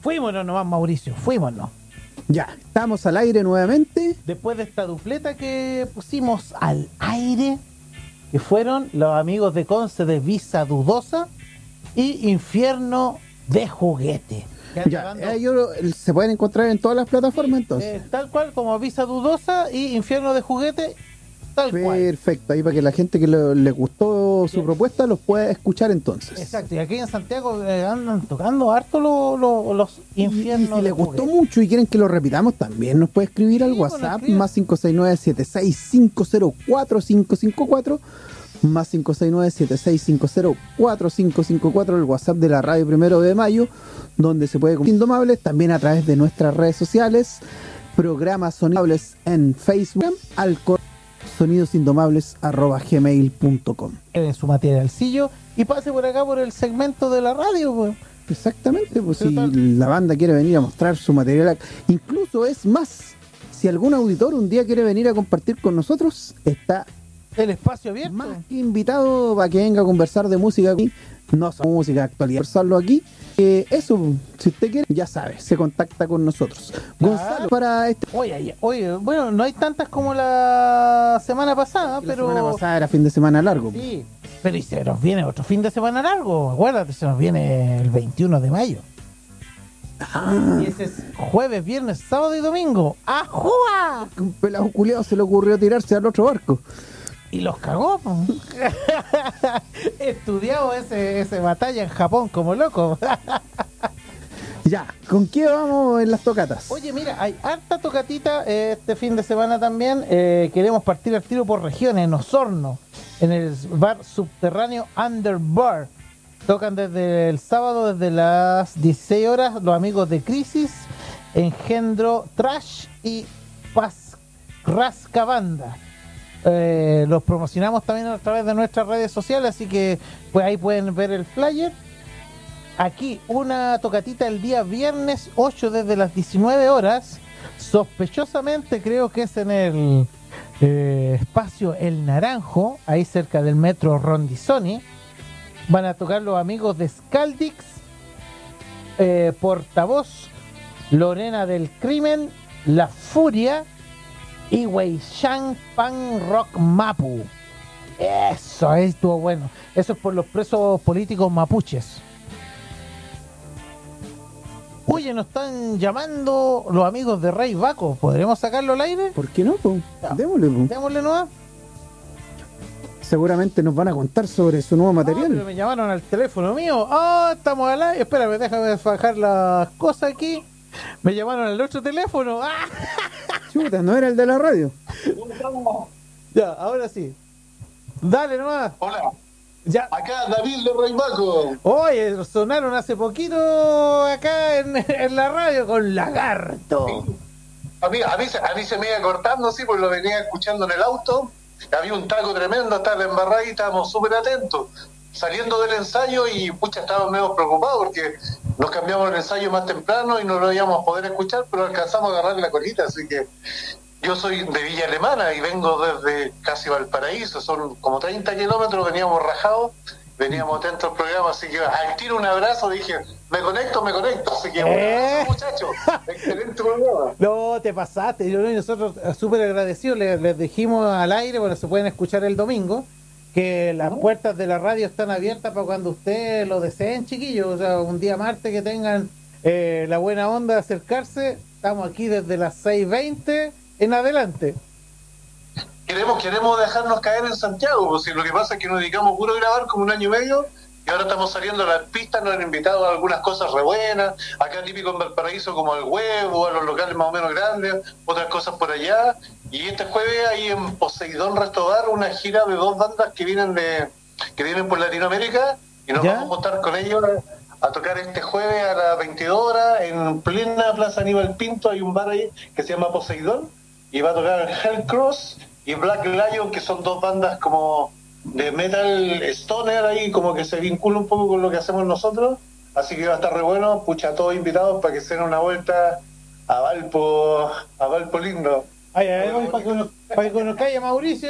Fuímonos nomás, Mauricio, fuímonos. Ya, estamos al aire nuevamente. Después de esta dupleta que pusimos al aire, que fueron los amigos de Conce de Visa Dudosa y Infierno de Juguete. Ya, ellos se pueden encontrar en todas las plataformas entonces. Tal cual, como Visa Dudosa y Infierno de Juguete, tal cual. Perfecto, ahí para que la gente que le gustó su propuesta los pueda escuchar entonces. Exacto, y aquí en Santiago andan tocando harto los infiernos. Y si les gustó mucho y quieren que lo repitamos, también nos puede escribir al WhatsApp más 569-7650-4554, más 569-7650-4554, el WhatsApp de la Radio 1 de Mayo, donde se puede comunicar Indomables, también a través de nuestras redes sociales, programas Sonidomables en Facebook, al sonidosindomables@gmail.com. En su materialcillo y pase por acá por el segmento de la radio, pues. Exactamente, pues si la banda quiere venir a mostrar su material, incluso es más, si algún auditor un día quiere venir a compartir con nosotros, está el espacio abierto, más que invitado para que venga a conversar de música aquí, no es música de actualidad, conversarlo aquí. Eso, si usted quiere, ya sabe, se contacta con nosotros. Gonzalo, para este... Oye, bueno, no hay tantas como la semana pasada, pero... La semana pasada era fin de semana largo. Sí, pero y se nos viene otro fin de semana largo, acuérdate, se nos viene el 21 de mayo. Y ese es jueves, viernes, sábado y domingo. ¡Ajúa! Un pelado culiado se le ocurrió tirarse al otro barco. Y los cagó, estudiado ese batalla en Japón como loco. Ya, ¿con qué vamos en las tocatas? Oye, mira, hay harta tocatita este fin de semana también. Queremos partir al tiro por regiones, en Osorno, en el bar subterráneo Underbar. Tocan desde el sábado, desde las 16 horas, los amigos de Crisis, Engendro Trash y Paz Rasca Banda. Los promocionamos también a través de nuestras redes sociales, así que pues ahí pueden ver el flyer. Aquí una tocatita el día viernes 8 desde las 19 horas, sospechosamente creo que es en el espacio El Naranjo, ahí cerca del metro Rondizoni. Van a tocar los amigos de Scaldix, Portavoz, Lorena del Crimen, La Furia y Weishan Pan Rock Mapu. Eso estuvo bueno. Eso es por los presos políticos mapuches. Oye, nos están llamando los amigos de Rey Baco. ¿Podremos sacarlo al aire? ¿Por qué no? Po? Démosle, po. Démosle nomás. Seguramente nos van a contar sobre su nuevo material. Pero me llamaron al teléfono mío. Estamos al aire. Espérame, déjame bajar las cosas aquí. Me llamaron al otro teléfono. Chuta, no era el de la radio. Ya, ahora sí. Dale nomás. Hola. Ya. Acá David de Rey Baco. Oye, sonaron hace poquito acá en la radio con Lagarto. A mí se me iba cortando, sí, porque lo venía escuchando en el auto. Había un taco tremendo, estaba la embarrada y estábamos súper atentos. Saliendo del ensayo y pucha, estábamos medio preocupados porque nos cambiamos el ensayo más temprano y no lo íbamos a poder escuchar, pero alcanzamos a agarrar la colita, así que yo soy de Villa Alemana y vengo desde casi Valparaíso, son como 30 kilómetros, veníamos rajados, veníamos atentos al programa, así que al tiro un abrazo, dije, me conecto, así que un abrazo, muchachos, excelente programa. No, te pasaste, nosotros súper agradecidos, les dijimos al aire, bueno, se pueden escuchar el domingo, que las puertas de la radio están abiertas para cuando ustedes lo deseen, chiquillos, o sea, un día martes que tengan la buena onda de acercarse, estamos aquí desde las 6:20 en adelante. Queremos dejarnos caer en Santiago, pues si lo que pasa es que nos dedicamos puro a grabar como un año y medio y ahora estamos saliendo a las pistas, nos han invitado a algunas cosas re buenas, acá típico en Valparaíso como el Huevo, a los locales más o menos grandes, otras cosas por allá, y este jueves hay en Poseidón Restobar una gira de 2 bandas que vienen por Latinoamérica y nos vamos a juntar con ellos a tocar este jueves a las 22 horas en plena Plaza Aníbal Pinto. Hay un bar ahí que se llama Poseidón y va a tocar Hellcross y Black Lion, que son 2 bandas como de metal stoner ahí, como que se vincula un poco con lo que hacemos nosotros, así que va a estar re bueno, pucha, todos invitados para que se den una vuelta a Valpo lindo. Para que nos calle Mauricio.